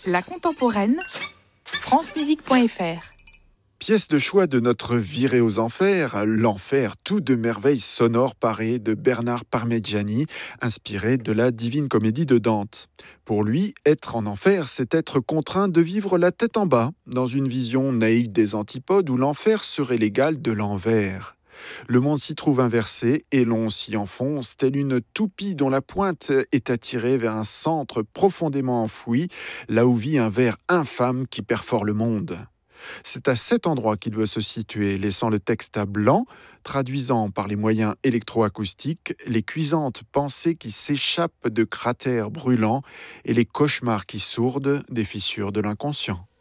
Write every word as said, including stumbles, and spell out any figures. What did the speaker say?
La contemporaine, francemusique point f r. Pièce de choix de notre virée aux enfers, l'enfer, tout de merveilles sonores parées de Bernard Parmigiani, inspiré de la Divine Comédie de Dante. Pour lui, être en enfer, c'est être contraint de vivre la tête en bas, dans une vision naïve des antipodes où l'enfer serait l'égal de l'envers. Le monde s'y trouve inversé et l'on s'y enfonce, telle une toupie dont la pointe est attirée vers un centre profondément enfoui, là où vit un ver infâme qui perfore le monde. C'est à cet endroit qu'il veut se situer, laissant le texte à blanc, traduisant par les moyens électroacoustiques les cuisantes pensées qui s'échappent de cratères brûlants et les cauchemars qui sourdent des fissures de l'inconscient.